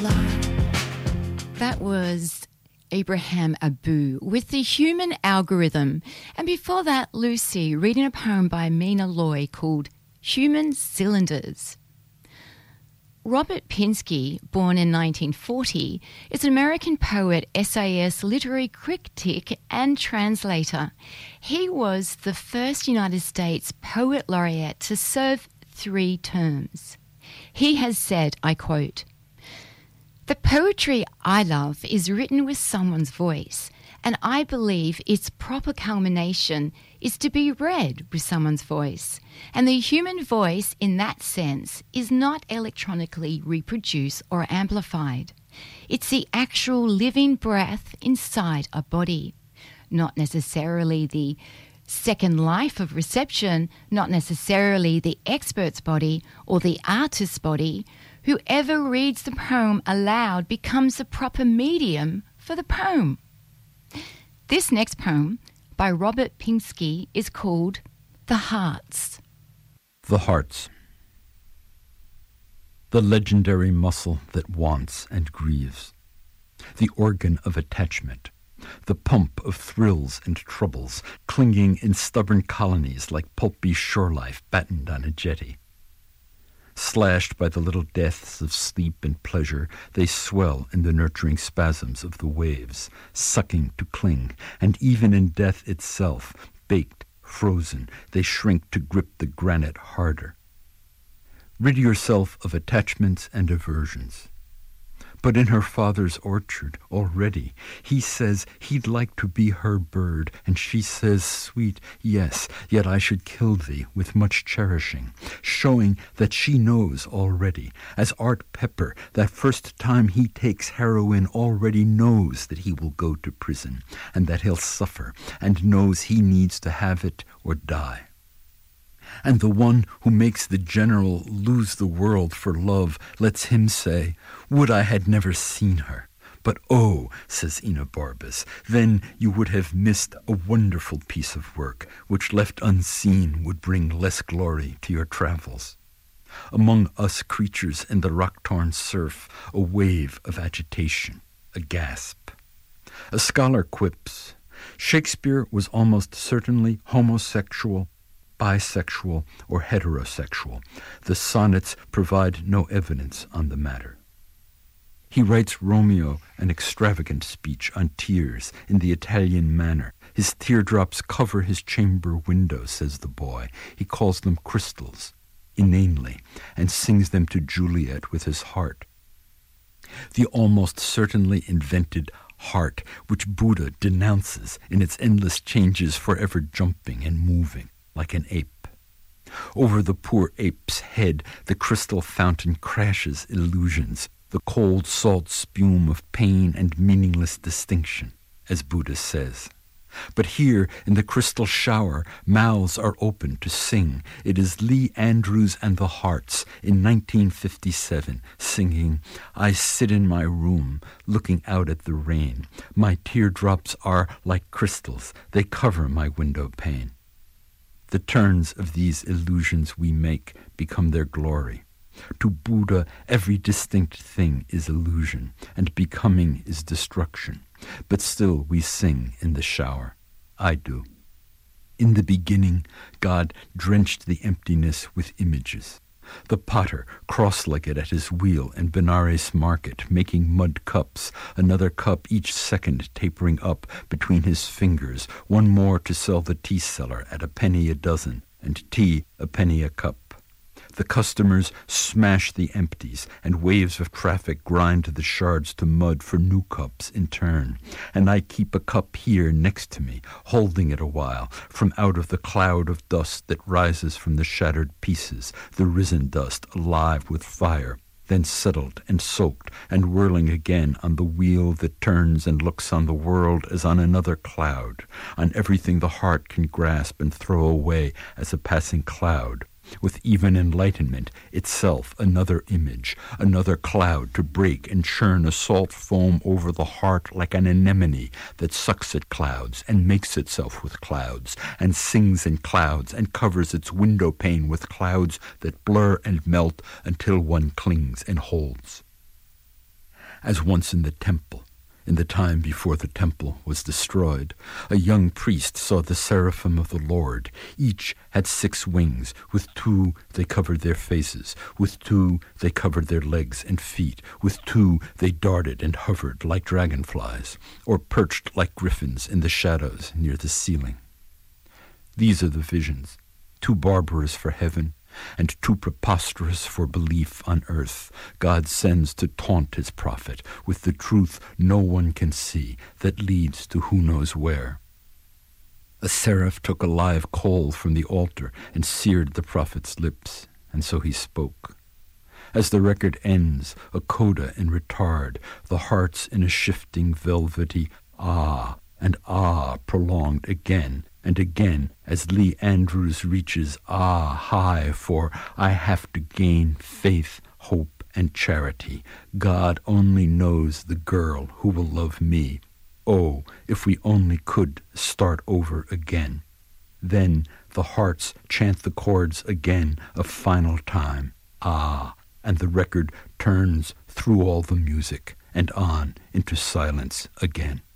That was Abraham Abu with The Human Algorithm. And before that, Lucy reading a poem by Mina Loy called Human Cylinders. Robert Pinsky, born in 1940, is an American poet, essayist, literary critic and translator. He was the first United States poet laureate to serve 3 terms. He has said, I quote, "The poetry I love is written with someone's voice, and I believe its proper culmination is to be read with someone's voice. And the human voice, in that sense, is not electronically reproduced or amplified. It's the actual living breath inside a body, not necessarily the second life of reception, not necessarily the expert's body or the artist's body. Whoever reads the poem aloud becomes the proper medium for the poem." This next poem by Robert Pinsky is called The Hearts. The Hearts. The legendary muscle that wants and grieves. The organ of attachment. The pump of thrills and troubles, clinging in stubborn colonies like pulpy shore life battened on a jetty. Slashed by the little deaths of sleep and pleasure, they swell in the nurturing spasms of the waves, sucking to cling, and even in death itself, baked, frozen, they shrink to grip the granite harder. Rid yourself of attachments and aversions. But in her father's orchard, already, he says he'd like to be her bird, and she says, sweet, yes, yet I should kill thee with much cherishing, showing that she knows already, as Art Pepper, that first time he takes heroin, already knows that he will go to prison, and that he'll suffer, and knows he needs to have it or die. And the one who makes the general lose the world for love lets him say, would I had never seen her. But oh, says Enobarbus, then you would have missed a wonderful piece of work, which left unseen would bring less glory to your travels. Among us creatures in the rock-torn surf, a wave of agitation, a gasp. A scholar quips, Shakespeare was almost certainly homosexual, bisexual, or heterosexual. The sonnets provide no evidence on the matter. He writes Romeo an extravagant speech on tears in the Italian manner. His teardrops cover his chamber window, says the boy. He calls them crystals, inanely, and sings them to Juliet with his heart. The almost certainly invented heart, which Buddha denounces in its endless changes, forever jumping and moving like an ape. Over the poor ape's head, the crystal fountain crashes illusions, the cold salt spume of pain and meaningless distinction, as Buddha says. But here, in the crystal shower, mouths are open to sing. It is Lee Andrews and the Hearts in 1957 singing, I sit in my room, looking out at the rain. My teardrops are like crystals. They cover my window pane. The turns of these illusions we make become their glory. To Buddha, every distinct thing is illusion, and becoming is destruction. But still we sing in the shower. I do. In the beginning, God drenched the emptiness with images. The potter, cross-legged at his wheel in Benares market, making mud cups, another cup each second tapering up between his fingers, one more to sell the tea seller at a penny a dozen, and tea a penny a cup. The customers smash the empties, and waves of traffic grind the shards to mud for new cups in turn. And I keep a cup here next to me, holding it a while, from out of the cloud of dust that rises from the shattered pieces, the risen dust alive with fire, then settled and soaked and whirling again on the wheel that turns and looks on the world as on another cloud, on everything the heart can grasp and throw away as a passing cloud, with even enlightenment itself another image, another cloud to break and churn a salt foam over the heart like an anemone that sucks at clouds and makes itself with clouds and sings in clouds and covers its window pane with clouds that blur and melt until one clings and holds. As once in the temple, in the time before the temple was destroyed, a young priest saw the seraphim of the Lord. Each had 6 wings. With 2 they covered their faces. With 2 they covered their legs and feet. With 2 they darted and hovered like dragonflies, or perched like griffins in the shadows near the ceiling. These are the visions, too barbarous for heaven, and too preposterous for belief on earth, God sends to taunt his prophet with the truth no one can see that leads to who knows where. A seraph took a live coal from the altar and seared the prophet's lips, and so he spoke. As the record ends, a coda in retard, the hearts in a shifting velvety ah, and ah prolonged again and again as Lee Andrews reaches ah high for I have to gain faith, hope, and charity. God only knows the girl who will love me. Oh, if we only could start over again. Then the hearts chant the chords again a final time. Ah, and the record turns through all the music and on into silence again.